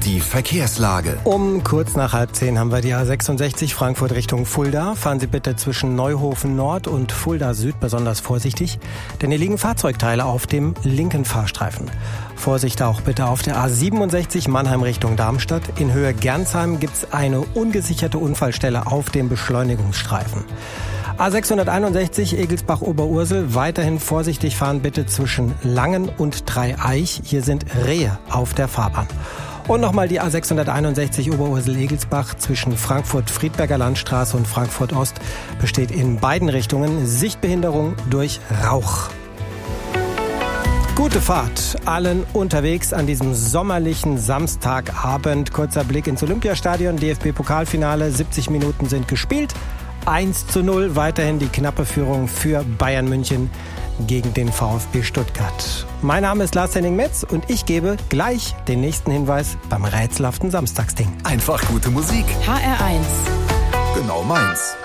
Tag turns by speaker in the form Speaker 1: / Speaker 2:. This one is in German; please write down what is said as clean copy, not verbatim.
Speaker 1: Die Verkehrslage.
Speaker 2: Um kurz nach 9:30 haben wir die A66 Frankfurt Richtung Fulda. Fahren Sie bitte zwischen Neuhofen Nord und Fulda Süd besonders vorsichtig, denn hier liegen Fahrzeugteile auf dem linken Fahrstreifen. Vorsicht auch bitte auf der A67 Mannheim Richtung Darmstadt. In Höhe Gernsheim gibt's eine ungesicherte Unfallstelle auf dem Beschleunigungsstreifen. A661 Egelsbach-Oberursel. Weiterhin vorsichtig fahren bitte zwischen Langen und Dreieich. Hier sind Rehe auf der Fahrbahn. Und nochmal die A661 Oberursel-Egelsbach zwischen Frankfurt-Friedberger Landstraße und Frankfurt-Ost besteht in beiden Richtungen Sichtbehinderung durch Rauch. Gute Fahrt allen unterwegs an diesem sommerlichen Samstagabend. Kurzer Blick ins Olympiastadion, DFB-Pokalfinale, 70 Minuten sind gespielt. 1:0, weiterhin die knappe Führung für Bayern München gegen den VfB Stuttgart. Mein Name ist Lars-Henning Metz und ich gebe gleich den nächsten Hinweis beim rätselhaften Samstagsding.
Speaker 1: Einfach gute Musik.
Speaker 3: HR1.
Speaker 1: Genau meins.